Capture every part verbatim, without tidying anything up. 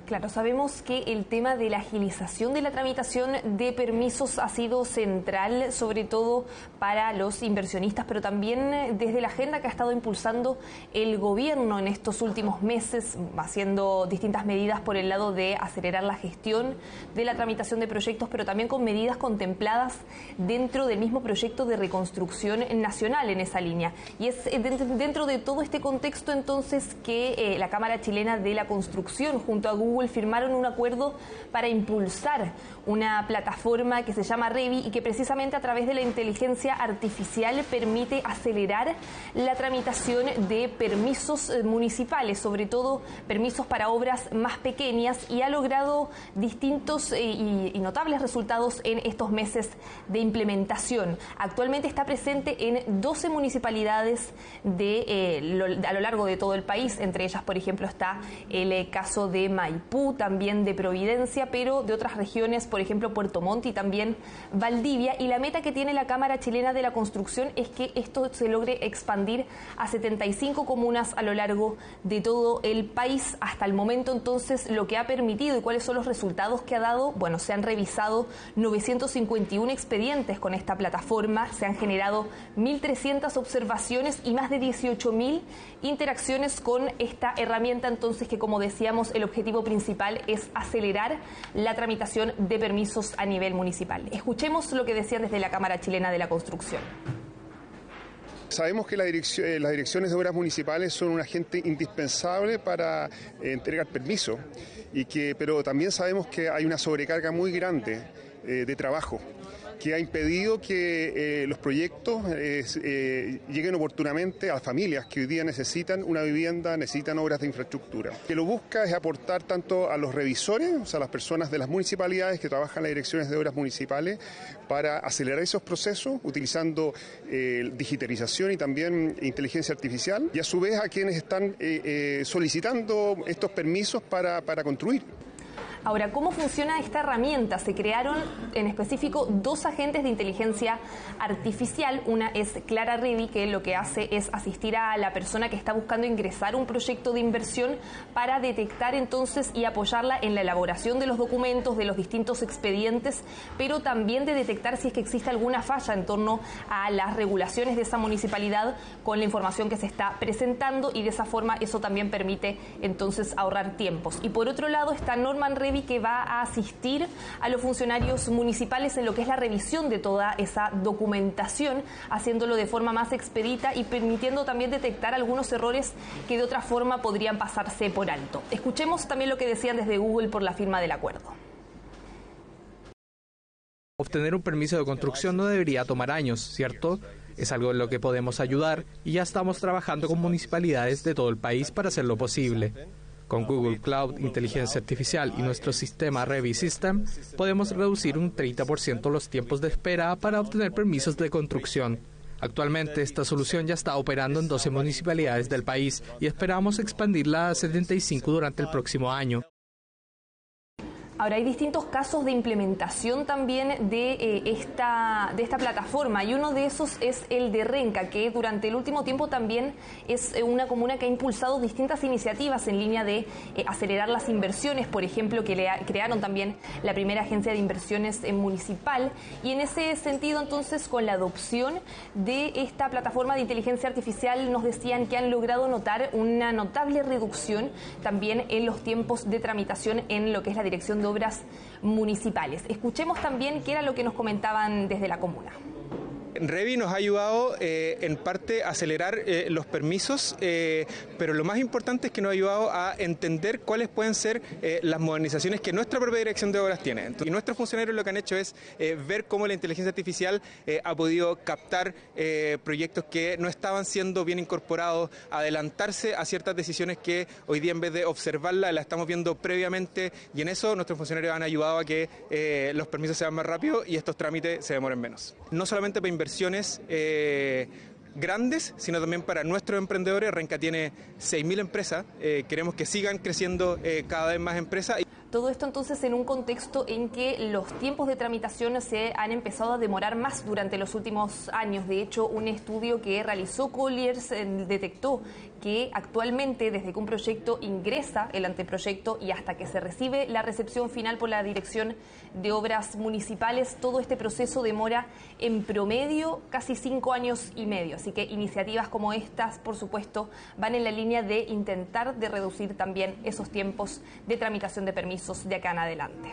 Claro, sabemos que el tema de la agilización de la tramitación de permisos ha sido central, sobre todo para los inversionistas, pero también desde la agenda que ha estado impulsando el gobierno en estos últimos meses, haciendo distintas medidas por el lado de acelerar la gestión de la tramitación de proyectos, pero también con medidas contempladas dentro del mismo proyecto de reconstrucción nacional en esa línea. Y es dentro de todo este contexto entonces que eh, la Cámara Chilena de la Construcción junto a Google firmaron un acuerdo para impulsar una plataforma que se llama Revi y que precisamente a través de la inteligencia artificial permite acelerar la tramitación de permisos municipales, sobre todo permisos para obras más pequeñas, y ha logrado distintos eh, y, y notables resultados en estos meses de implementación. Actualmente está presente en doce municipalidades de, eh, lo, a lo largo de todo el país, entre ellas, por ejemplo, está el eh, caso de Maipú, también de Providencia, pero de otras regiones, por ejemplo Puerto Montt y también Valdivia, y la meta que tiene la Cámara Chilena de la Construcción es que esto se logre expandir a setenta y cinco comunas a lo largo de todo el país. Hasta el momento entonces lo que ha permitido y cuáles son los resultados que ha dado, bueno, se han revisado novecientos cincuenta y uno expedientes con esta plataforma, se han generado mil trescientas observaciones y más de dieciocho mil interacciones con esta herramienta, entonces que, como decíamos, el objetivo principal principal es acelerar la tramitación de permisos a nivel municipal. Escuchemos lo que decían desde la Cámara Chilena de la Construcción. Sabemos que la dirección, eh, las direcciones de obras municipales son un agente indispensable para eh, entregar permisos, y que, pero también sabemos que hay una sobrecarga muy grande eh, de trabajo, que ha impedido que eh, los proyectos eh, eh, lleguen oportunamente a las familias que hoy día necesitan una vivienda, necesitan obras de infraestructura. Que lo busca es aportar tanto a los revisores, o sea, a las personas de las municipalidades que trabajan en las direcciones de obras municipales, para acelerar esos procesos utilizando eh, digitalización y también inteligencia artificial, y a su vez a quienes están eh, eh, solicitando estos permisos para, para construir. Ahora, ¿cómo funciona esta herramienta? Se crearon en específico dos agentes de inteligencia artificial. Una es Clara Revi, que lo que hace es asistir a la persona que está buscando ingresar un proyecto de inversión para detectar entonces y apoyarla en la elaboración de los documentos, de los distintos expedientes, pero también de detectar si es que existe alguna falla en torno a las regulaciones de esa municipalidad con la información que se está presentando, y de esa forma eso también permite entonces ahorrar tiempos. Y por otro lado está Norman Revi, que va a asistir a los funcionarios municipales en lo que es la revisión de toda esa documentación, haciéndolo de forma más expedita y permitiendo también detectar algunos errores que de otra forma podrían pasarse por alto. Escuchemos también lo que decían desde Google por la firma del acuerdo. Obtener un permiso de construcción no debería tomar años, ¿cierto? Es algo en lo que podemos ayudar y ya estamos trabajando con municipalidades de todo el país para hacerlo posible. Con Google Cloud, inteligencia artificial y nuestro sistema Revi System, podemos reducir un treinta por ciento los tiempos de espera para obtener permisos de construcción. Actualmente esta solución ya está operando en doce municipalidades del país y esperamos expandirla a setenta y cinco durante el próximo año. Ahora, hay distintos casos de implementación también de, eh, esta, de esta plataforma, y uno de esos es el de Renca, que durante el último tiempo también es una comuna que ha impulsado distintas iniciativas en línea de eh, acelerar las inversiones, por ejemplo, que le ha, crearon también la primera agencia de inversiones eh, municipal, y en ese sentido entonces con la adopción de esta plataforma de inteligencia artificial nos decían que han logrado notar una notable reducción también en los tiempos de tramitación en lo que es la dirección de obras municipales. Escuchemos también qué era lo que nos comentaban desde la comuna. Revi nos ha ayudado eh, en parte a acelerar eh, los permisos, eh, pero lo más importante es que nos ha ayudado a entender cuáles pueden ser eh, las modernizaciones que nuestra propia dirección de obras tiene. Entonces, y nuestros funcionarios lo que han hecho es eh, ver cómo la inteligencia artificial eh, ha podido captar eh, proyectos que no estaban siendo bien incorporados, adelantarse a ciertas decisiones que hoy día en vez de observarlas las estamos viendo previamente, y en eso nuestros funcionarios han ayudado a que eh, los permisos sean más rápidos y estos trámites se demoren menos. No solamente para inversiones eh, grandes, sino también para nuestros emprendedores. Renca tiene seis mil empresas, eh, queremos que sigan creciendo eh, cada vez más empresas. Todo esto entonces en un contexto en que los tiempos de tramitación se han empezado a demorar más durante los últimos años. De hecho, un estudio que realizó Colliers eh, detectó que actualmente desde que un proyecto ingresa el anteproyecto y hasta que se recibe la recepción final por la Dirección de Obras Municipales, todo este proceso demora en promedio casi cinco años y medio. Así que iniciativas como estas, por supuesto, van en la línea de intentar de reducir también esos tiempos de tramitación de permisos de acá en adelante.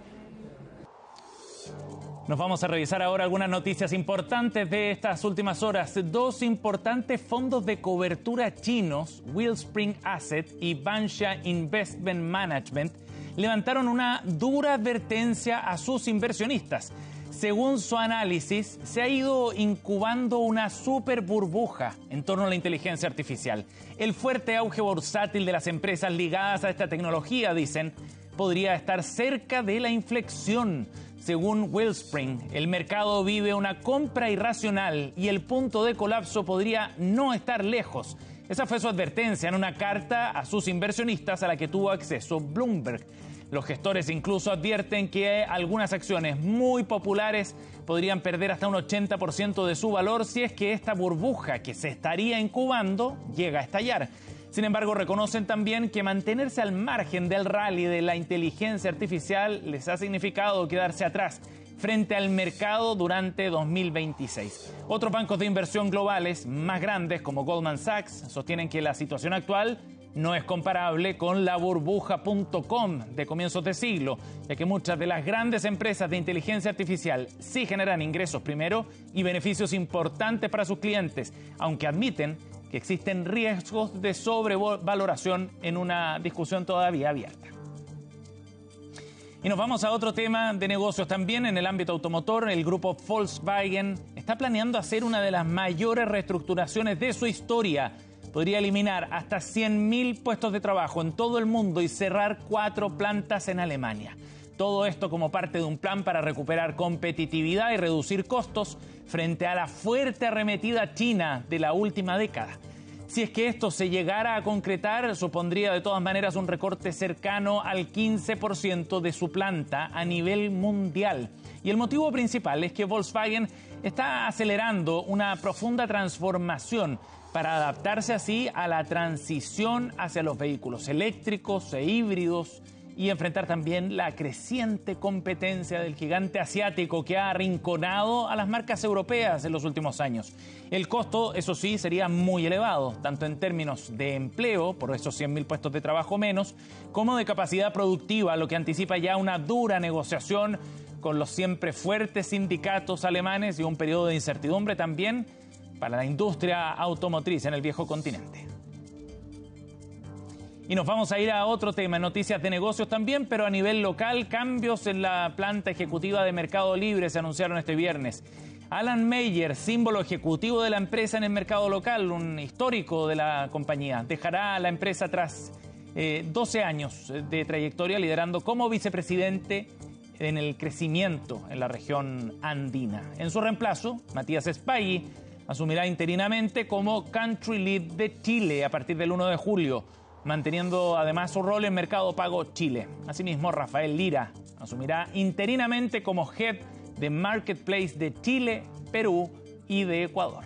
Nos vamos a revisar ahora algunas noticias importantes de estas últimas horas. Dos importantes fondos de cobertura chinos, Wellspring Asset y Bansha Investment Management, levantaron una dura advertencia a sus inversionistas. Según su análisis, se ha ido incubando una super burbuja en torno a la inteligencia artificial. El fuerte auge bursátil de las empresas ligadas a esta tecnología, dicen, podría estar cerca de la inflexión. Según Wellspring, el mercado vive una compra irracional y el punto de colapso podría no estar lejos. Esa fue su advertencia en una carta a sus inversionistas a la que tuvo acceso Bloomberg. Los gestores incluso advierten que algunas acciones muy populares podrían perder hasta un ochenta por ciento de su valor si es que esta burbuja que se estaría incubando llega a estallar. Sin embargo, reconocen también que mantenerse al margen del rally de la inteligencia artificial les ha significado quedarse atrás frente al mercado durante dos mil veintiséis. Otros bancos de inversión globales más grandes, como Goldman Sachs, sostienen que la situación actual no es comparable con la burbuja punto com de comienzos de siglo, ya que muchas de las grandes empresas de inteligencia artificial sí generan ingresos primero y beneficios importantes para sus clientes, aunque admiten que existen riesgos de sobrevaloración en una discusión todavía abierta. Y nos vamos a otro tema de negocios también en el ámbito automotor. El grupo Volkswagen está planeando hacer una de las mayores reestructuraciones de su historia. Podría eliminar hasta cien mil puestos de trabajo en todo el mundo y cerrar cuatro plantas en Alemania. Todo esto como parte de un plan para recuperar competitividad y reducir costos frente a la fuerte arremetida china de la última década. Si es que esto se llegara a concretar, supondría de todas maneras un recorte cercano al quince por ciento de su planta a nivel mundial. Y el motivo principal es que Volkswagen está acelerando una profunda transformación para adaptarse así a la transición hacia los vehículos eléctricos e híbridos y enfrentar también la creciente competencia del gigante asiático que ha arrinconado a las marcas europeas en los últimos años. El costo, eso sí, sería muy elevado, tanto en términos de empleo, por esos cien mil puestos de trabajo menos, como de capacidad productiva, lo que anticipa ya una dura negociación con los siempre fuertes sindicatos alemanes y un periodo de incertidumbre también para la industria automotriz en el viejo continente. Y nos vamos a ir a otro tema, noticias de negocios también, pero a nivel local, cambios en la planta ejecutiva de Mercado Libre se anunciaron este viernes. Alan Meyer, símbolo ejecutivo de la empresa en el mercado local, un histórico de la compañía, dejará a la empresa tras eh, doce años de trayectoria liderando como vicepresidente en el crecimiento en la región andina. En su reemplazo, Matías Spaghi asumirá interinamente como Country Lead de Chile a partir del uno de julio, manteniendo además su rol en Mercado Pago Chile. Asimismo, Rafael Lira asumirá interinamente como Head de Marketplace de Chile, Perú y de Ecuador.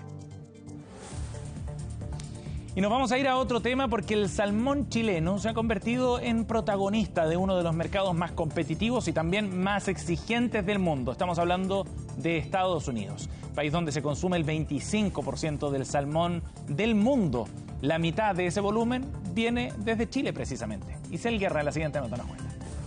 Y nos vamos a ir a otro tema porque el salmón chileno se ha convertido en protagonista de uno de los mercados más competitivos y también más exigentes del mundo. Estamos hablando de Estados Unidos, país donde se consume el veinticinco por ciento del salmón del mundo. La mitad de ese volumen viene desde Chile precisamente. Isel Guerra en la siguiente nota nos cuenta.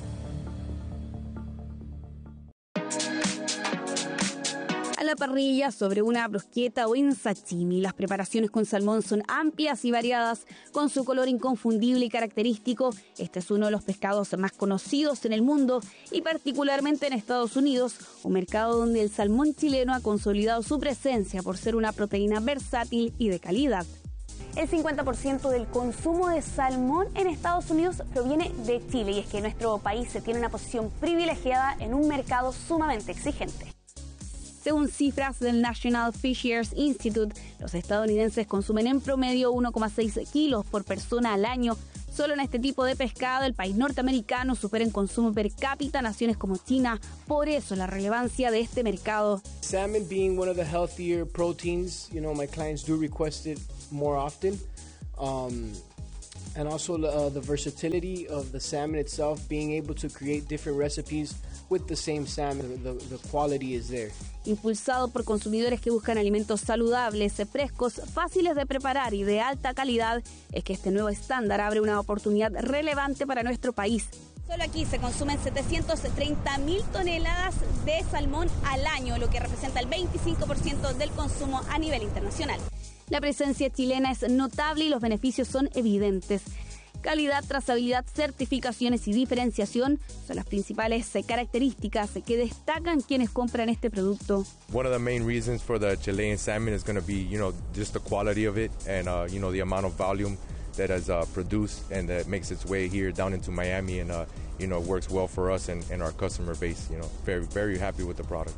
A la parrilla, sobre una brusqueta o en sashimi, las preparaciones con salmón son amplias y variadas, con su color inconfundible y característico. Este es uno de los pescados más conocidos en el mundo y particularmente en Estados Unidos, un mercado donde el salmón chileno ha consolidado su presencia por ser una proteína versátil y de calidad. El cincuenta por ciento del consumo de salmón en Estados Unidos proviene de Chile y es que nuestro país se tiene una posición privilegiada en un mercado sumamente exigente. Según cifras del National Fisheries Institute, los estadounidenses consumen en promedio uno coma seis kilos por persona al año, Solo en este tipo de pescado el país norteamericano supera en consumo per cápita naciones como China, por eso la relevancia de este mercado. Salmon being one of the healthier proteins, you know, my clients do request it more often. Um, and also uh, the versatility of the salmon itself, being able to create different recipes with the same salmon, the, the quality is there. Impulsado por consumidores que buscan alimentos saludables, frescos, fáciles de preparar y de alta calidad, es que este nuevo estándar abre una oportunidad relevante para nuestro país. Solo aquí se consumen setecientas treinta mil toneladas de salmón al año, lo que representa el veinticinco por ciento del consumo a nivel internacional. La presencia chilena es notable y los beneficios son evidentes. Calidad, trazabilidad, certificaciones y diferenciación son las principales características que destacan quienes compran este producto. One of the main reasons for the Chilean salmon is going to be, you know, just the quality of it and, uh, you know, the amount of volume that is uh, produced and that makes its way here down into Miami and, uh, you know, works well for us and, and our customer base. You know, very, very happy with the product.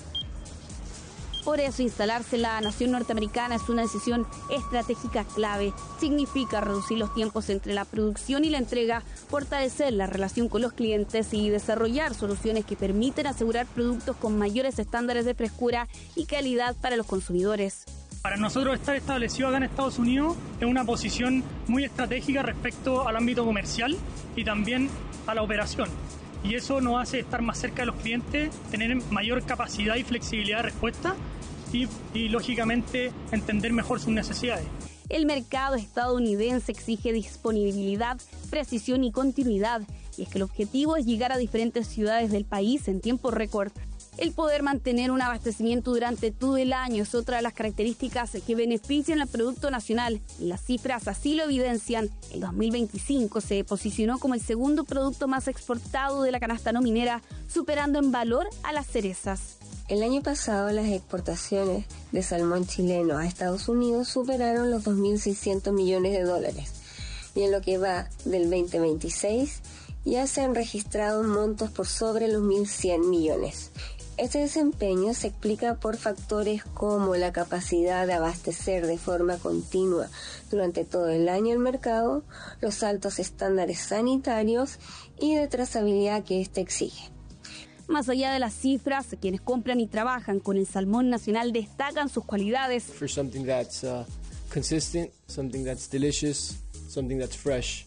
Por eso, instalarse en la nación norteamericana es una decisión estratégica clave. Significa reducir los tiempos entre la producción y la entrega, fortalecer la relación con los clientes y desarrollar soluciones que permiten asegurar productos con mayores estándares de frescura y calidad para los consumidores. Para nosotros estar establecido acá en Estados Unidos es una posición muy estratégica respecto al ámbito comercial y también a la operación. Y eso nos hace estar más cerca de los clientes, tener mayor capacidad y flexibilidad de respuesta y, y lógicamente entender mejor sus necesidades. El mercado estadounidense exige disponibilidad, precisión y continuidad, y es que el objetivo es llegar a diferentes ciudades del país en tiempo récord. El poder mantener un abastecimiento durante todo el año es otra de las características que benefician al producto nacional. Y las cifras así lo evidencian. El dos mil veinticinco se posicionó como el segundo producto más exportado de la canasta no minera, superando en valor a las cerezas. El año pasado las exportaciones de salmón chileno a Estados Unidos superaron los dos mil seiscientos millones de dólares. Y en lo que va del veinte veintiséis ya se han registrado montos por sobre los mil cien millones. Este desempeño se explica por factores como la capacidad de abastecer de forma continua durante todo el año el mercado, los altos estándares sanitarios y de trazabilidad que éste exige. Más allá de las cifras, quienes compran y trabajan con el salmón nacional destacan sus cualidades. For something that's uh, consistent, something that's delicious, something that's fresh,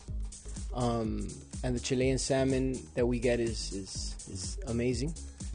um, and the Chilean salmon that we get is is, is amazing.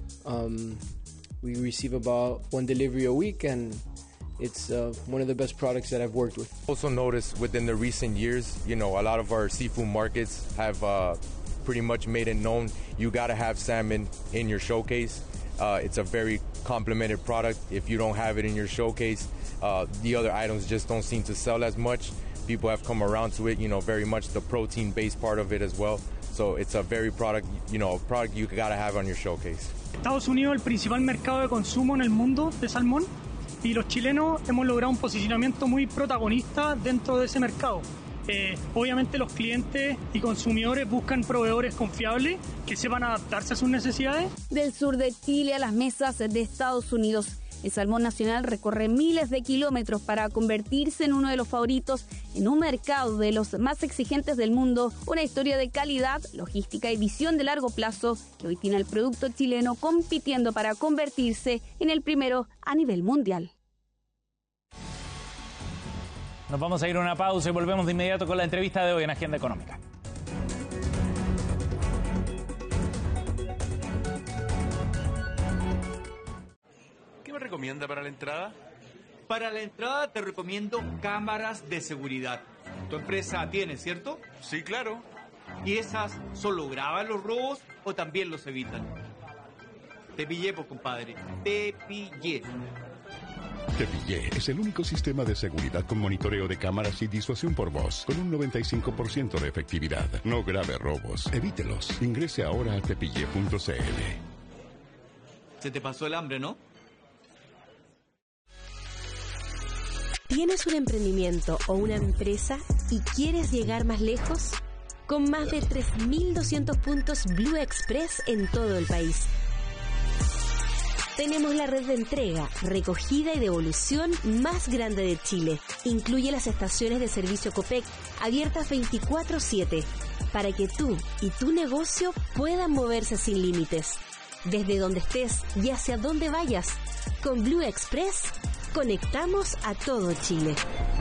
Um, we receive about one delivery a week, and it's uh, one of the best products that I've worked with. Also noticed within the recent years, you know, a lot of our seafood markets have uh, pretty much made it known you got to have salmon in your showcase. Uh, it's a very complimented product. If you don't have it in your showcase, uh, the other items just don't seem to sell as much. People have come around to it, you know, very much the protein-based part of it as well. So it's a very product, you know, product you got to have on your showcase. Estados Unidos es el principal mercado de consumo en el mundo de salmón y los chilenos hemos logrado un posicionamiento muy protagonista dentro de ese mercado. Eh, obviamente los clientes y consumidores buscan proveedores confiables que sepan adaptarse a sus necesidades. Del sur de Chile a las mesas de Estados Unidos, el salmón nacional recorre miles de kilómetros para convertirse en uno de los favoritos en un mercado de los más exigentes del mundo. Una historia de calidad, logística y visión de largo plazo que hoy tiene al producto chileno compitiendo para convertirse en el primero a nivel mundial. Nos vamos a ir a una pausa y volvemos de inmediato con la entrevista de hoy en Agenda Económica. ¿Qué me recomienda para la entrada? Para la entrada te recomiendo cámaras de seguridad. Tu empresa tiene, ¿cierto? Sí, claro. ¿Y esas solo graban los robos o también los evitan? Te pillé, pues, compadre. Te pillé. Te Pillé es el único sistema de seguridad con monitoreo de cámaras y disuasión por voz, con un noventa y cinco por ciento de efectividad. No grave robos, evítelos. Ingrese ahora a tepillé punto c l. Se te pasó el hambre, ¿no? ¿Tienes un emprendimiento o una empresa y quieres llegar más lejos? Con más de tres mil doscientos puntos Blue Express en todo el país. Tenemos la red de entrega, recogida y devolución más grande de Chile. Incluye las estaciones de servicio Copec, abiertas veinticuatro siete, para que tú y tu negocio puedan moverse sin límites. Desde donde estés y hacia donde vayas, con Blue Express conectamos a todo Chile.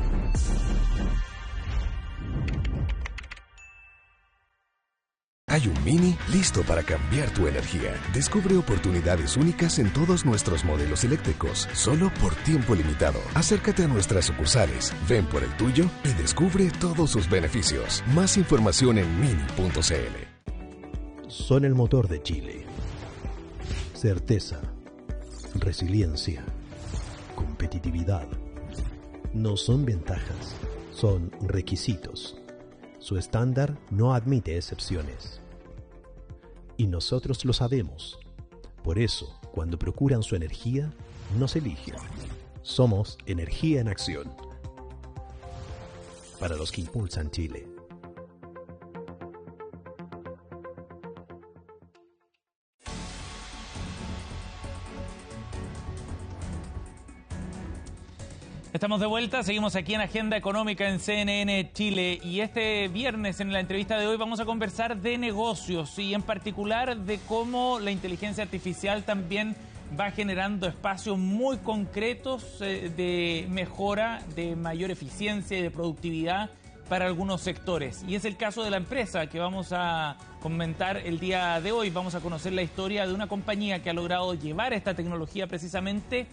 Hay un Mini listo para cambiar tu energía. Descubre oportunidades únicas en todos nuestros modelos eléctricos, solo por tiempo limitado. Acércate a nuestras sucursales, ven por el tuyo y descubre todos sus beneficios. Más información en mini punto c l. Son el motor de Chile. Certeza, resiliencia, competitividad. No son ventajas, son requisitos. Su estándar no admite excepciones. Y nosotros lo sabemos. Por eso, cuando procuran su energía, nos eligen. Somos Energía en Acción. Para los que impulsan Chile. Estamos de vuelta, seguimos aquí en Agenda Económica en C N N Chile y este viernes en la entrevista de hoy vamos a conversar de negocios y en particular de cómo la inteligencia artificial también va generando espacios muy concretos eh, de mejora, de mayor eficiencia y de productividad para algunos sectores. Y es el caso de la empresa que vamos a comentar el día de hoy. Vamos a conocer la historia de una compañía que ha logrado llevar esta tecnología precisamente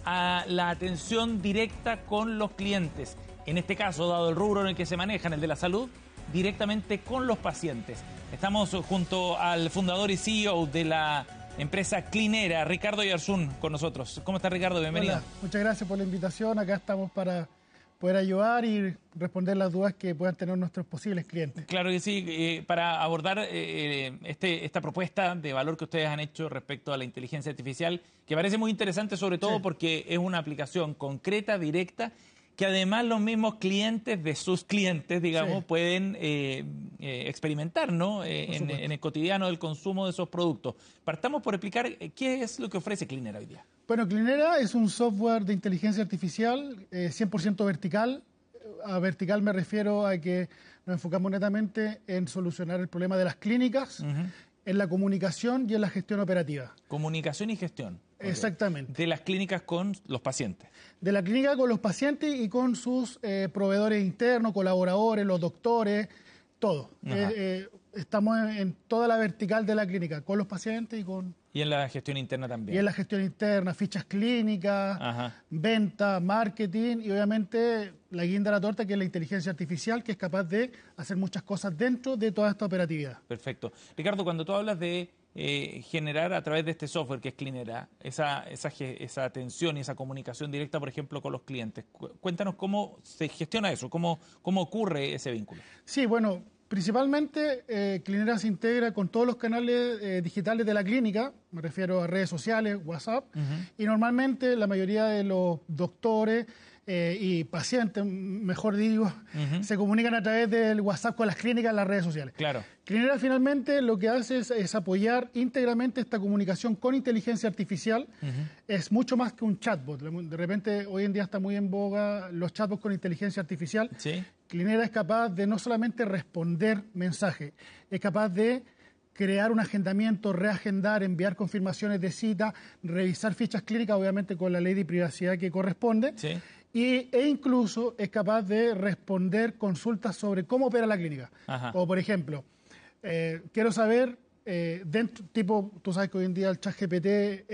a la atención directa con los clientes. En este caso, dado el rubro en el que se manejan, el de la salud, directamente con los pacientes. Estamos junto al fundador y C E O de la empresa Clinera, Ricardo Yarzún, con nosotros. ¿Cómo está, Ricardo? Bienvenido. Hola, muchas gracias por la invitación. Acá estamos para poder ayudar y responder las dudas que puedan tener nuestros posibles clientes. Claro que sí, eh, para abordar eh, este, esta propuesta de valor que ustedes han hecho respecto a la inteligencia artificial, que parece muy interesante sobre todo sí. porque es una aplicación concreta, directa, que además los mismos clientes de sus clientes, digamos, sí. pueden eh, eh, experimentar, ¿no? Eh, en, en el cotidiano del consumo de esos productos. Partamos por explicar qué es lo que ofrece Clinera hoy día. Bueno, Clinera es un software de inteligencia artificial eh, cien por ciento vertical. A vertical me refiero a que nos enfocamos netamente en solucionar el problema de las clínicas, uh-huh. en la comunicación y en la gestión operativa. Comunicación y gestión. Exactamente. De las clínicas con los pacientes. De la clínica con los pacientes y con sus eh, proveedores internos, colaboradores, los doctores, todo. Eh, eh, estamos en, en toda la vertical de la clínica, con los pacientes y con... Y en la gestión interna también. Y en la gestión interna, fichas clínicas, Ajá. venta, marketing y obviamente la guinda de la torta, que es la inteligencia artificial, que es capaz de hacer muchas cosas dentro de toda esta operatividad. Perfecto. Ricardo, cuando tú hablas de eh, generar a través de este software que es Clinera, esa, esa, esa atención y esa comunicación directa, por ejemplo, con los clientes, cuéntanos cómo se gestiona eso, cómo, cómo ocurre ese vínculo. Sí, bueno, principalmente eh, Clinera se integra con todos los canales eh, digitales de la clínica, me refiero a redes sociales, WhatsApp, uh-huh. y normalmente la mayoría de los doctores eh, y pacientes, mejor digo, uh-huh. se comunican a través del WhatsApp con las clínicas en las redes sociales. Claro. Clinera finalmente lo que hace es, es apoyar íntegramente esta comunicación con inteligencia artificial. Uh-huh. Es mucho más que un chatbot. De repente, hoy en día está muy en boga los chatbots con inteligencia artificial. Sí. Clinera es capaz de no solamente responder mensajes, es capaz de crear un agendamiento, reagendar, enviar confirmaciones de cita, revisar fichas clínicas, obviamente con la ley de privacidad que corresponde, sí. y, e incluso es capaz de responder consultas sobre cómo opera la clínica. Ajá. O, por ejemplo, eh, quiero saber, eh, dentro, tipo, tú sabes que hoy en día el ChatGPT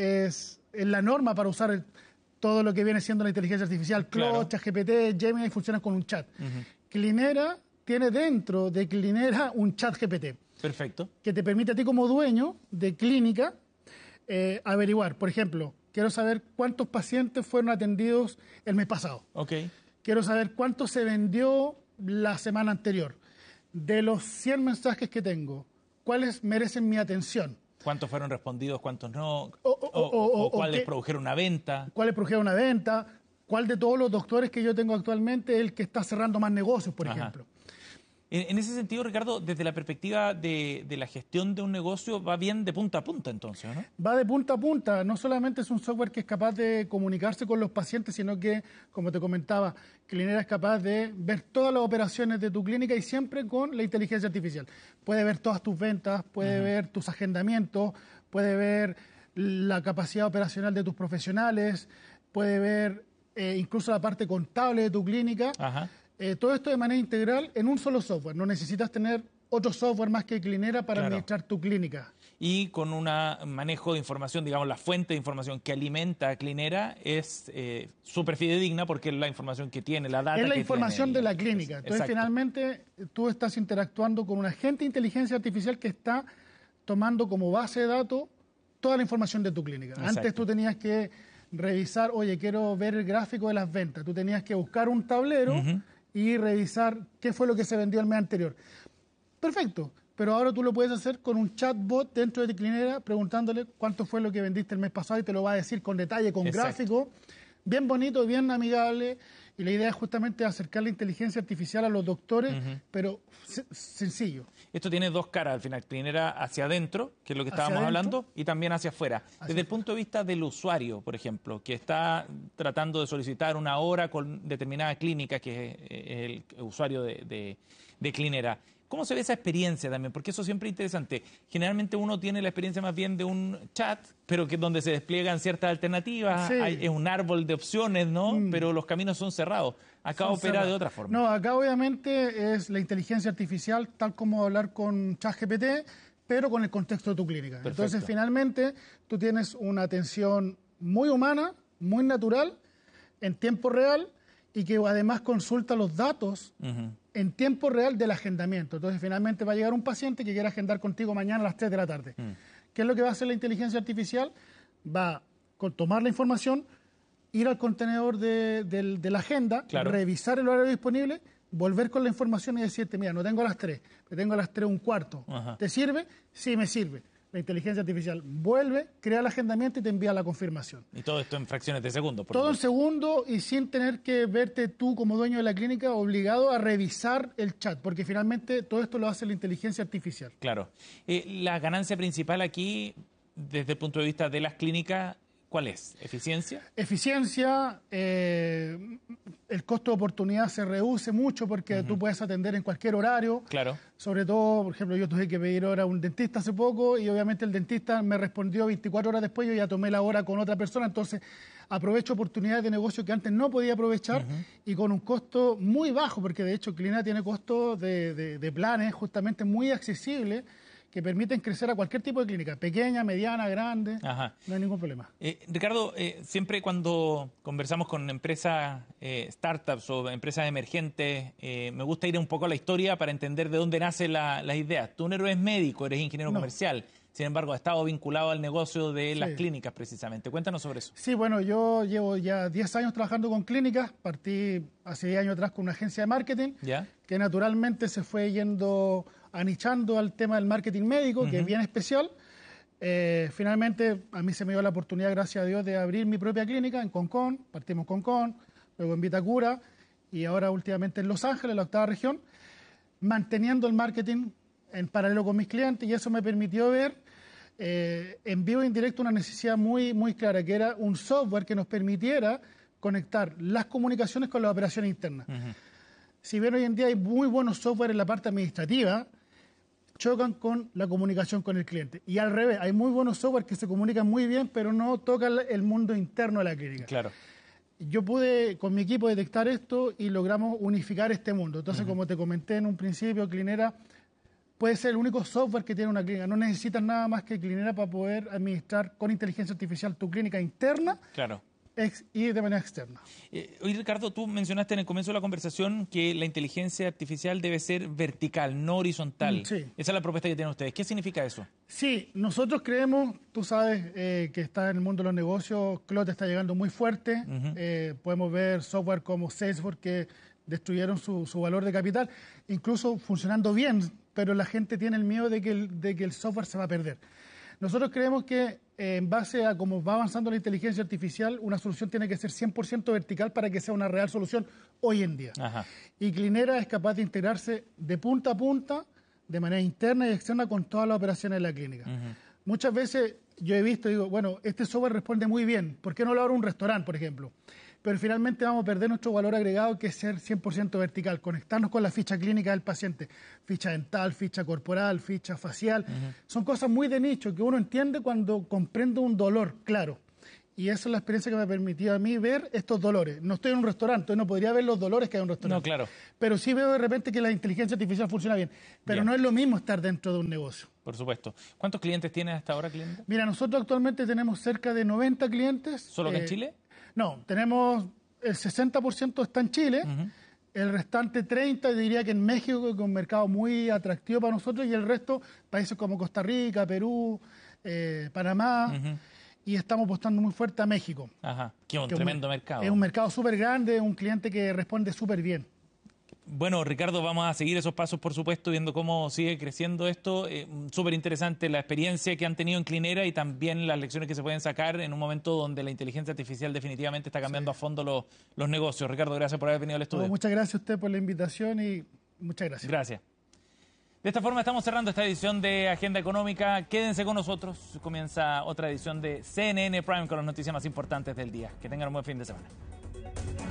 es, es la norma para usar el, todo lo que viene siendo la inteligencia artificial. Claude, claro. ChatGPT, Gemini funcionan con un chat. Uh-huh. Clinera tiene dentro de Clinera un chat G P T. Perfecto. Que te permite a ti como dueño de clínica eh, averiguar, por ejemplo, quiero saber cuántos pacientes fueron atendidos el mes pasado. Ok. Quiero saber cuánto se vendió la semana anterior. De los cien mensajes que tengo, ¿cuáles merecen mi atención? ¿Cuántos fueron respondidos, cuántos no? O, o, o, o, o, o cuáles qué, produjeron una venta. ¿Cuáles produjeron una venta? ¿Cuál de todos los doctores que yo tengo actualmente es el que está cerrando más negocios, por Ajá. ejemplo? En, en ese sentido, Ricardo, desde la perspectiva de, de la gestión de un negocio, va bien de punta a punta entonces, ¿no? Va de punta a punta. No solamente es un software que es capaz de comunicarse con los pacientes, sino que, como te comentaba, Clinera es capaz de ver todas las operaciones de tu clínica y siempre con la inteligencia artificial. Puede ver todas tus ventas, puede uh-huh. ver tus agendamientos, puede ver la capacidad operacional de tus profesionales, puede ver eh, incluso la parte contable de tu clínica. Ajá. Eh, todo esto de manera integral en un solo software. No necesitas tener otro software más que Clinera para claro. administrar tu clínica. Y con un manejo de información, digamos, la fuente de información que alimenta a Clinera es eh, súper fidedigna porque es la información que tiene, la data Es la que información tiene. de la clínica. Entonces, Exacto. finalmente, tú estás interactuando con un agente de inteligencia artificial que está tomando como base de datos toda la información de tu clínica. Exacto. Antes tú tenías que revisar, oye, quiero ver el gráfico de las ventas. Tú tenías que buscar un tablero uh-huh. y revisar qué fue lo que se vendió el mes anterior. Perfecto, pero ahora tú lo puedes hacer con un chatbot dentro de Clinera preguntándole cuánto fue lo que vendiste el mes pasado y te lo va a decir con detalle, con Exacto. gráfico, bien bonito, bien amigable. Y la idea es justamente acercar la inteligencia artificial a los doctores, uh-huh. pero sencillo. Esto tiene dos caras al final, Clinera hacia adentro, que es lo que estábamos hablando, y también hacia afuera. Hacia Desde el punto de vista del usuario, por ejemplo, que está tratando de solicitar una hora con determinada clínica, que es el usuario de, de, de Clinera. ¿Cómo se ve esa experiencia también? Porque eso siempre es interesante. Generalmente uno tiene la experiencia más bien de un chat, pero que donde se despliegan ciertas alternativas, sí. hay, es un árbol de opciones, ¿no? Mm. Pero los caminos son cerrados. Acá son opera cerrados. De otra forma. No, acá obviamente es la inteligencia artificial, tal como hablar con ChatGPT, pero con el contexto de tu clínica. Perfecto. Entonces, finalmente, tú tienes una atención muy humana, muy natural, en tiempo real, y que además consulta los datos uh-huh. en tiempo real del agendamiento. Entonces, finalmente va a llegar un paciente que quiera agendar contigo mañana a las tres de la tarde. Uh-huh. ¿Qué es lo que va a hacer la inteligencia artificial? Va a tomar la información, ir al contenedor de, de, de la agenda, claro. revisar el horario disponible, volver con la información y decirte, mira, no tengo a las tres, pero tengo a las tres un cuarto. Uh-huh. ¿Te sirve? Sí, me sirve. La inteligencia artificial vuelve, crea el agendamiento y te envía la confirmación. Y todo esto en fracciones de segundos. Por todo en segundo y sin tener que verte tú como dueño de la clínica obligado a revisar el chat, porque finalmente todo esto lo hace la inteligencia artificial. Claro. Eh, la ganancia principal aquí, desde el punto de vista de las clínicas, ¿cuál es? ¿Eficiencia? Eficiencia, eh, el costo de oportunidad se reduce mucho porque uh-huh. tú puedes atender en cualquier horario. Claro. Sobre todo, por ejemplo, yo tuve que pedir hora a un dentista hace poco y obviamente el dentista me respondió veinticuatro horas después, yo ya tomé la hora con otra persona, entonces aprovecho oportunidades de negocio que antes no podía aprovechar uh-huh. y con un costo muy bajo, porque de hecho Clinera tiene costos de, de, de planes justamente muy accesibles, que permiten crecer a cualquier tipo de clínica, pequeña, mediana, grande, Ajá. no hay ningún problema. Eh, Ricardo, eh, siempre cuando conversamos con empresas, eh, startups o empresas emergentes, eh, me gusta ir un poco a la historia para entender de dónde nacen la, las ideas. Tú no eres médico, eres ingeniero no. comercial, sin embargo, has estado vinculado al negocio de sí. las clínicas precisamente. Cuéntanos sobre eso. Sí, bueno, yo llevo ya diez años trabajando con clínicas, partí hace diez años atrás con una agencia de marketing, ¿Ya? que naturalmente se fue yendo anichando al tema del marketing médico, uh-huh. que es bien especial. Eh, finalmente, a mí se me dio la oportunidad, gracias a Dios, de abrir mi propia clínica en Concón. Partimos con Concón, luego en Vitacura y ahora últimamente en Los Ángeles, la octava región, manteniendo el marketing en paralelo con mis clientes, y eso me permitió ver eh, en vivo e indirecto una necesidad muy, muy clara, que era un software que nos permitiera conectar las comunicaciones con las operaciones internas. Uh-huh. Si bien hoy en día hay muy buenos software en la parte administrativa, chocan con la comunicación con el cliente. Y al revés, hay muy buenos software que se comunican muy bien, pero no tocan el mundo interno de la clínica. Claro. Yo pude, con mi equipo, detectar esto y logramos unificar este mundo. Entonces, uh-huh. como te comenté en un principio, Clinera puede ser el único software que tiene una clínica. No necesitas nada más que Clinera para poder administrar con inteligencia artificial tu clínica interna. Claro. Y de manera externa. Eh, oye, Ricardo, tú mencionaste en el comienzo de la conversación que la inteligencia artificial debe ser vertical, no horizontal. Sí. Esa es la propuesta que tienen ustedes. ¿Qué significa eso? Sí, nosotros creemos, tú sabes eh, que está en el mundo de los negocios, Cloud está llegando muy fuerte. Uh-huh. Eh, podemos ver software como Salesforce que destruyeron su, su valor de capital, incluso funcionando bien, pero la gente tiene el miedo de que el, de que el software se va a perder. Nosotros creemos que eh, en base a cómo va avanzando la inteligencia artificial, una solución tiene que ser cien por ciento vertical para que sea una real solución hoy en día. Ajá. Y Clinera es capaz de integrarse de punta a punta, de manera interna y externa, con todas las operaciones de la clínica. Uh-huh. Muchas veces yo he visto, digo, bueno, este software responde muy bien, ¿por qué no lo abro un restaurante, por ejemplo? Pero finalmente vamos a perder nuestro valor agregado, que es ser cien por ciento vertical, conectarnos con la ficha clínica del paciente, ficha dental, ficha corporal, ficha facial. Uh-huh. Son cosas muy de nicho que uno entiende cuando comprende un dolor claro. Y esa es la experiencia que me ha permitido a mí ver estos dolores. No estoy en un restaurante, no podría ver los dolores que hay en un restaurante. No, claro. Pero sí veo de repente que la inteligencia artificial funciona bien. Pero bien. No es lo mismo estar dentro de un negocio. Por supuesto. ¿Cuántos clientes tienes hasta ahora, cliente? Mira, nosotros actualmente tenemos cerca de noventa clientes. ¿Solo que eh, en Chile? No, tenemos el sesenta por ciento está en Chile, uh-huh. el restante treinta por ciento diría que en México, que es un mercado muy atractivo para nosotros, y el resto, países como Costa Rica, Perú, eh, Panamá, uh-huh. y estamos apostando muy fuerte a México. Ajá, que es un que tremendo un, mercado. Es un mercado súper grande, un cliente que responde súper bien. Bueno, Ricardo, vamos a seguir esos pasos, por supuesto, viendo cómo sigue creciendo esto. Eh, súper interesante la experiencia que han tenido en Clinera y también las lecciones que se pueden sacar en un momento donde la inteligencia artificial definitivamente está cambiando sí. a fondo los, los negocios. Ricardo, gracias por haber venido al estudio. No, muchas gracias a usted por la invitación y muchas gracias. Gracias. De esta forma estamos cerrando esta edición de Agenda Económica. Quédense con nosotros. Comienza otra edición de C N N Prime con las noticias más importantes del día. Que tengan un buen fin de semana.